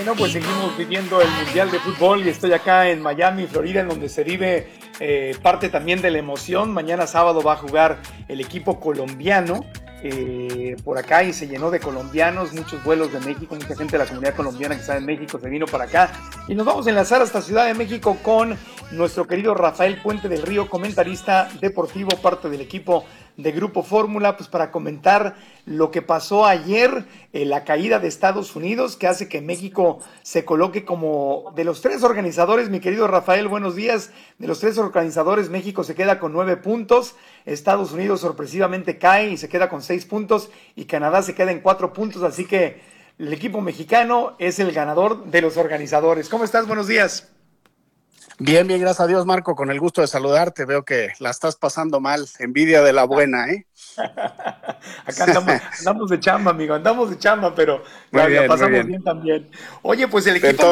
Bueno, pues seguimos viviendo el Mundial de Fútbol y estoy acá en Miami, Florida, en donde se vive parte también de la emoción. Mañana sábado va a jugar el equipo colombiano por acá y se llenó de colombianos, muchos vuelos de México, mucha gente de la comunidad colombiana que está en México se vino para acá y nos vamos a enlazar hasta Ciudad de México con nuestro querido Rafael Puente del Río, comentarista deportivo, parte del equipo de Grupo Fórmula, pues para comentar lo que pasó ayer, la caída de Estados Unidos, que hace que México se coloque como de los tres organizadores. Mi querido Rafael, buenos días. De los tres organizadores, México se queda con 9 puntos, Estados Unidos sorpresivamente cae y se queda con 6 puntos y Canadá se queda en 4 puntos, así que el equipo mexicano es el ganador de los organizadores. ¿Cómo estás? Buenos días. Bien, bien, gracias a Dios, Marco, con el gusto de saludarte. Veo que la estás pasando mal, envidia de la buena, ¿eh? Acá andamos de chamba, amigo, andamos de chamba, pero la pasamos bien también. Oye, pues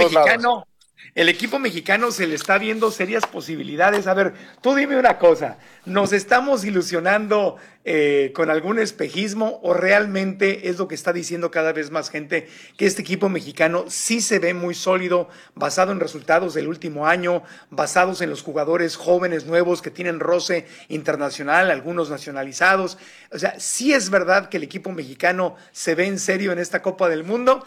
el equipo mexicano se le está viendo serias posibilidades. A ver, tú dime una cosa, ¿nos estamos ilusionando con algún espejismo o realmente es lo que está diciendo cada vez más gente, que este equipo mexicano sí se ve muy sólido, basado en resultados del último año, basados en los jugadores jóvenes nuevos que tienen roce internacional, algunos nacionalizados? O sea, ¿sí es verdad que el equipo mexicano se ve en serio en esta Copa del Mundo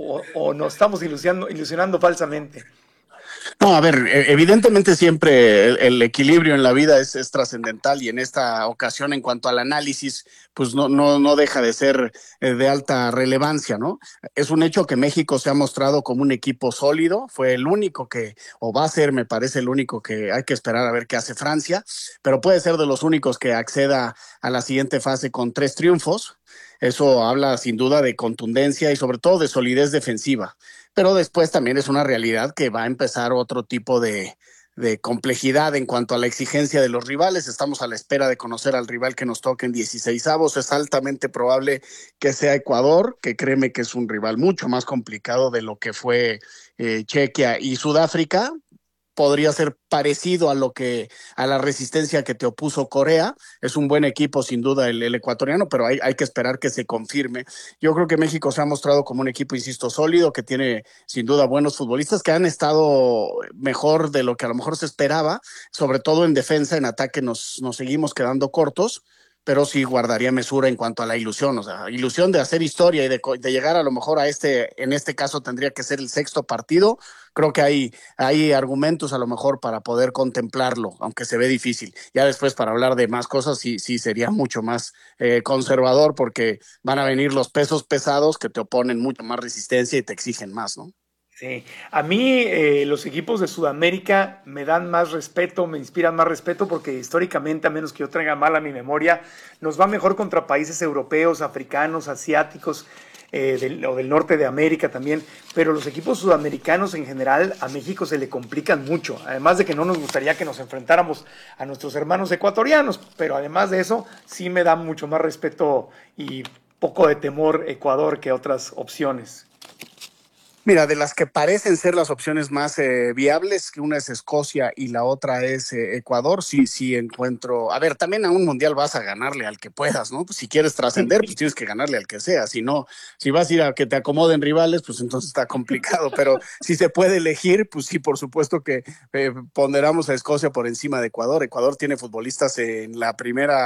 o nos estamos ilusionando falsamente? No, a ver, evidentemente siempre el equilibrio en la vida es trascendental y en esta ocasión en cuanto al análisis, pues no deja de ser de alta relevancia, ¿no? Es un hecho que México se ha mostrado como un equipo sólido, fue el único o va a ser, me parece, el único que hay que esperar a ver qué hace Francia, pero puede ser de los únicos que acceda a la siguiente fase con 3 triunfos. Eso habla sin duda de contundencia y sobre todo de solidez defensiva. Pero después también es una realidad que va a empezar otro tipo de complejidad en cuanto a la exigencia de los rivales. Estamos a la espera de conocer al rival que nos toque en 16avos. Es altamente probable que sea Ecuador, que créeme que es un rival mucho más complicado de lo que fue Chequia y Sudáfrica. Podría ser parecido a la resistencia que te opuso Corea. Es un buen equipo, sin duda, el ecuatoriano, pero hay que esperar que se confirme. Yo creo que México se ha mostrado como un equipo, insisto, sólido, que tiene sin duda buenos futbolistas que han estado mejor de lo que a lo mejor se esperaba, sobre todo en defensa. En ataque nos seguimos quedando cortos, pero sí guardaría mesura en cuanto a la ilusión, o sea, ilusión de hacer historia y de llegar a lo mejor en este caso tendría que ser el 6º partido. Creo que hay argumentos a lo mejor para poder contemplarlo, aunque se ve difícil. Ya después para hablar de más cosas sí sería mucho más conservador, porque van a venir los pesos pesados que te oponen mucho más resistencia y te exigen más, ¿no? Sí, a mí los equipos de Sudamérica me dan más respeto, me inspiran más respeto porque históricamente, a menos que yo traiga mal a mi memoria, nos va mejor contra países europeos, africanos, asiáticos o del norte de América también, pero los equipos sudamericanos en general a México se le complican mucho, además de que no nos gustaría que nos enfrentáramos a nuestros hermanos ecuatorianos, pero además de eso sí me da mucho más respeto y poco de temor Ecuador que otras opciones. Mira, de las que parecen ser las opciones más viables, que una es Escocia y la otra es Ecuador, sí encuentro. A ver, también a un mundial vas a ganarle al que puedas, ¿no? Pues si quieres trascender, pues tienes que ganarle al que sea. Si no, si vas a ir a que te acomoden rivales, pues entonces está complicado. Pero si se puede elegir, pues sí, por supuesto que ponderamos a Escocia por encima de Ecuador. Ecuador tiene futbolistas en la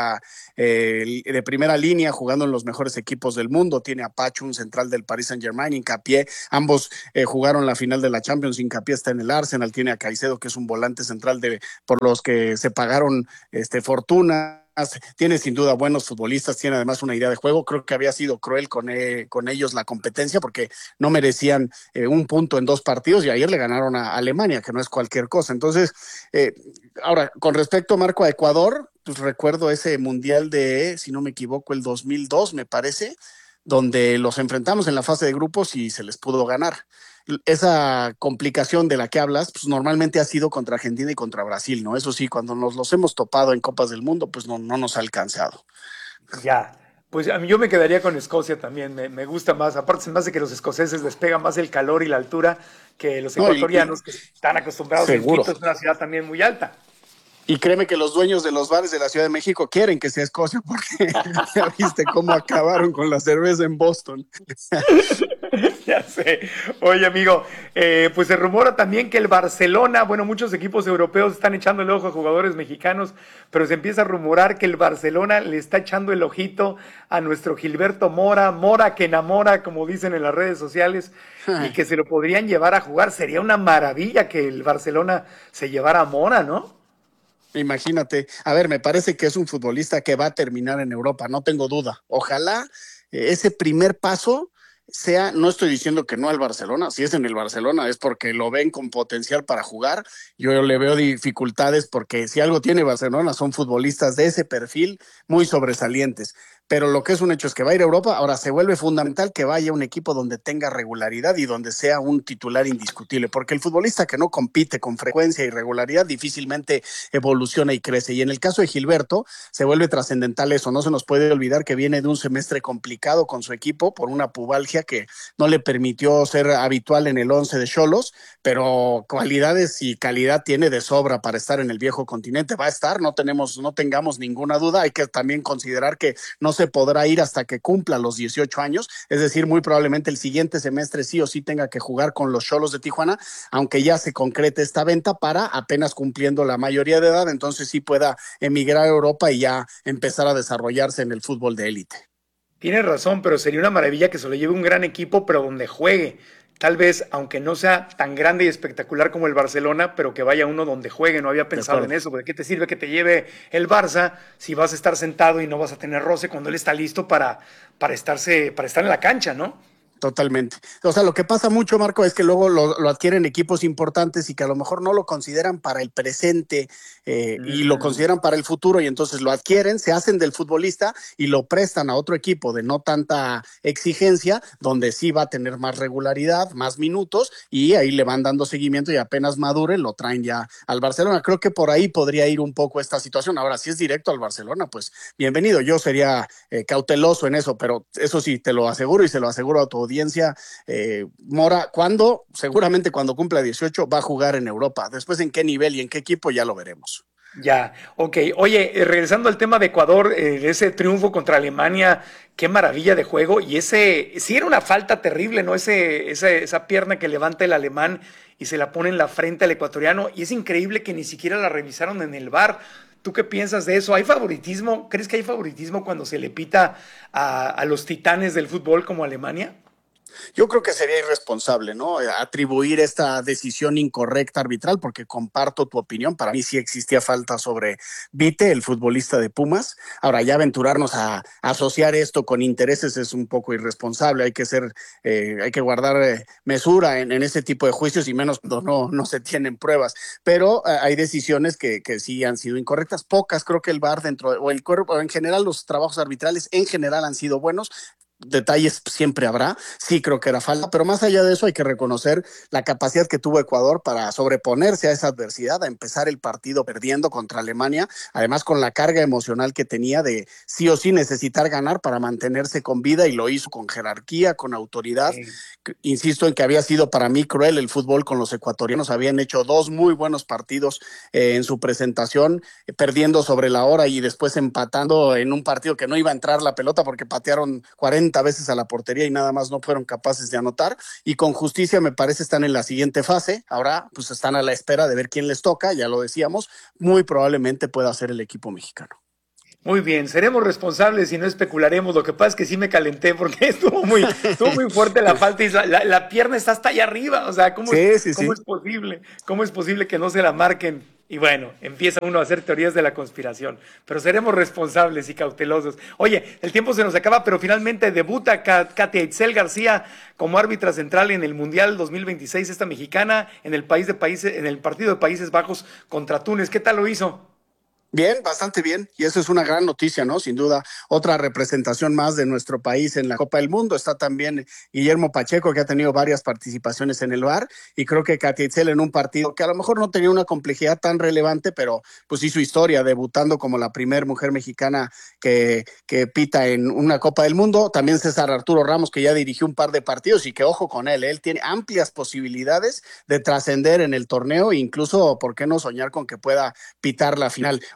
de primera línea, jugando en los mejores equipos del mundo. Tiene a Pacho, un central del Paris Saint-Germain, Hincapié, ambos jugaron la final de la Champions. Hincapié está en el Arsenal, tiene a Caicedo, que es un volante central por los que se pagaron fortunas. Tiene sin duda buenos futbolistas, tiene además una idea de juego. Creo que había sido cruel con ellos la competencia porque no merecían un punto en 2 partidos y ayer le ganaron a Alemania, que no es cualquier cosa. Entonces, ahora, con respecto, Marco, a Ecuador, pues recuerdo ese mundial si no me equivoco, el 2002, me parece, donde los enfrentamos en la fase de grupos y se les pudo ganar. Esa complicación de la que hablas, pues normalmente ha sido contra Argentina y contra Brasil, ¿no? Eso sí, cuando nos los hemos topado en Copas del Mundo, pues no nos ha alcanzado. Ya, pues a mí yo me quedaría con Escocia también, me gusta más, aparte se me hace que los escoceses les pega más el calor y la altura que los No, ecuatorianos, que están acostumbrados en seguro. Quito, es una ciudad también muy alta. Y créeme que los dueños de los bares de la Ciudad de México quieren que sea Escocia porque ya viste cómo acabaron con la cerveza en Boston. Ya sé. Oye, amigo, pues se rumora también que el Barcelona, bueno, muchos equipos europeos están echando el ojo a jugadores mexicanos, pero se empieza a rumorar que el Barcelona le está echando el ojito a nuestro Gilberto Mora, Mora que enamora, como dicen en las redes sociales, y que se lo podrían llevar a jugar. Sería una maravilla que el Barcelona se llevara a Mora, ¿no? Imagínate, a ver, me parece que es un futbolista que va a terminar en Europa, no tengo duda. Ojalá ese primer paso sea, no estoy diciendo que no al Barcelona, si es en el Barcelona es porque lo ven con potencial para jugar. Yo le veo dificultades porque si algo tiene Barcelona son futbolistas de ese perfil muy sobresalientes. Pero lo que es un hecho es que va a ir a Europa. Ahora se vuelve fundamental que vaya a un equipo donde tenga regularidad y donde sea un titular indiscutible, porque el futbolista que no compite con frecuencia y regularidad difícilmente evoluciona y crece. Y en el caso de Gilberto, se vuelve trascendental eso. No se nos puede olvidar que viene de un semestre complicado con su equipo por una pubalgia que no le permitió ser habitual en el 11 de Xolos, pero cualidades y calidad tiene de sobra para estar en el viejo continente. Va a estar, no tengamos ninguna duda. Hay que también considerar que no se podrá ir hasta que cumpla los 18 años, es decir, muy probablemente el siguiente semestre sí o sí tenga que jugar con los Xolos de Tijuana, aunque ya se concrete esta venta para apenas cumpliendo la mayoría de edad, entonces sí pueda emigrar a Europa y ya empezar a desarrollarse en el fútbol de élite. Tienes razón, pero sería una maravilla que se lo lleve un gran equipo, pero donde juegue. Tal vez, aunque no sea tan grande y espectacular como el Barcelona, pero que vaya uno donde juegue. No había De pensado en acuerdo. eso. ¿De qué te sirve que te lleve el Barça si vas a estar sentado y no vas a tener roce cuando él está listo para estar en la cancha, ¿no? Totalmente. O sea, lo que pasa mucho, Marco, es que luego lo adquieren equipos importantes y que a lo mejor no lo consideran para el presente y lo Mm, consideran para el futuro y entonces lo adquieren, se hacen del futbolista y lo prestan a otro equipo de no tanta exigencia, donde sí va a tener más regularidad, más minutos y ahí le van dando seguimiento y apenas madure lo traen ya al Barcelona. Creo que por ahí podría ir un poco esta situación. Ahora, si es directo al Barcelona, pues bienvenido. Yo sería cauteloso en eso, pero eso sí, te lo aseguro y se lo aseguro a tu audiencia. Mora, ¿cuándo? Seguramente cuando cumpla 18 va a jugar en Europa. Después en qué nivel y en qué equipo ya lo veremos. ya, ok. Oye, regresando al tema de Ecuador, ese triunfo contra Alemania, qué maravilla de juego. Y ese, sí era una falta terrible, ¿no? Esa pierna que levanta el alemán y se la pone en la frente al ecuatoriano. Y es increíble que ni siquiera la revisaron en el VAR. ¿Tú qué piensas de eso? ¿Hay favoritismo? ¿Crees que hay favoritismo cuando se le pita a los titanes del fútbol como Alemania? Yo creo que sería irresponsable, ¿no? Atribuir esta decisión incorrecta arbitral, porque comparto tu opinión. Para mí sí existía falta sobre Vite, el futbolista de Pumas. Ahora, ya aventurarnos a asociar esto con intereses es un poco irresponsable. Hay que guardar mesura en ese tipo de juicios y menos cuando no se tienen pruebas. Pero hay decisiones que sí han sido incorrectas. Pocas, creo que el VAR dentro, o el cuerpo, en general, los trabajos arbitrales en general han sido buenos. Detalles siempre habrá, sí creo que era falta, pero más allá de eso hay que reconocer la capacidad que tuvo Ecuador para sobreponerse a esa adversidad, a empezar el partido perdiendo contra Alemania, además con la carga emocional que tenía de sí o sí necesitar ganar para mantenerse con vida y lo hizo con jerarquía, con autoridad. Insisto en que había sido para mí cruel el fútbol con los ecuatorianos, habían hecho dos muy buenos partidos en su presentación, perdiendo sobre la hora y después empatando en un partido que no iba a entrar la pelota porque patearon 40 veces a la portería y nada más no fueron capaces de anotar. Y con justicia me parece están en la siguiente fase. Ahora pues están a la espera de ver quién les toca, ya lo decíamos, muy probablemente pueda ser el equipo mexicano. Muy bien, seremos responsables y no especularemos. Lo que pasa es que sí me calenté porque estuvo muy fuerte la falta y la pierna está hasta allá arriba. O sea, Sí, sí, cómo sí. es posible? ¿Cómo es posible que no se la marquen? Y bueno, empieza uno a hacer teorías de la conspiración. Pero seremos responsables y cautelosos. Oye, el tiempo se nos acaba, pero finalmente debuta Katia Itzel García como árbitra central en el Mundial 2026, esta mexicana, en el en el partido de Países Bajos contra Túnez. ¿Qué tal lo hizo? Bien, bastante bien. Y eso es una gran noticia, ¿no? Sin duda, otra representación más de nuestro país en la Copa del Mundo. Está también Guillermo Pacheco, que ha tenido varias participaciones en el VAR. Y creo que Katia Itzel en un partido que a lo mejor no tenía una complejidad tan relevante, pero pues hizo historia, debutando como la primera mujer mexicana que pita en una Copa del Mundo. También César Arturo Ramos, que ya dirigió un par de partidos y que ojo con él tiene amplias posibilidades de trascender en el torneo e incluso, ¿por qué no soñar con que pueda pitar la final?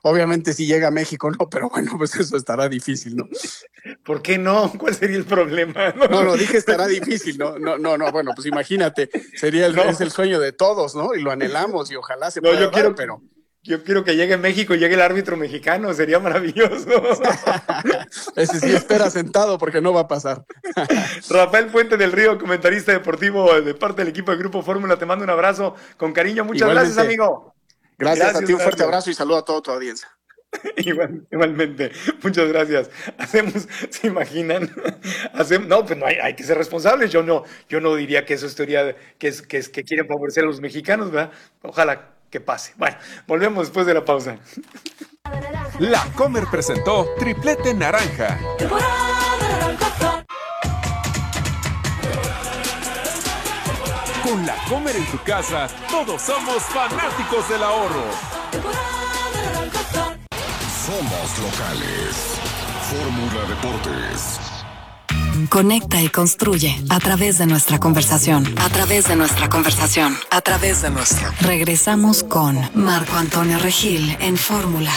Obviamente si llega a México, no, pero bueno, pues eso estará difícil, ¿no? ¿Por qué no? ¿Cuál sería el problema? No, dije estará difícil, no, bueno, pues imagínate, es el sueño de todos, ¿no? Y lo anhelamos y ojalá se pueda dar, pero... Yo quiero que llegue México y llegue el árbitro mexicano, sería maravilloso. Ese sí espera sentado porque no va a pasar. Rafael Puente del Río, comentarista deportivo de parte del equipo de Grupo Fórmula, te mando un abrazo con cariño. Muchas gracias, amigo. Gracias a ti, un fuerte abrazo y saludo a toda tu audiencia. Igualmente, muchas gracias. ¿Se imaginan? No, pues no hay que ser responsables. Yo no diría que eso es teoría, que quieren favorecer a los mexicanos, ¿verdad? Ojalá que pase. Bueno, volvemos después de la pausa. La Comer presentó Triplete Naranja. Con La Comer en tu casa, todos somos fanáticos del ahorro. Somos locales. Fórmula Deportes. Conecta y construye a través de nuestra conversación. Regresamos con Marco Antonio Regil en Fórmula.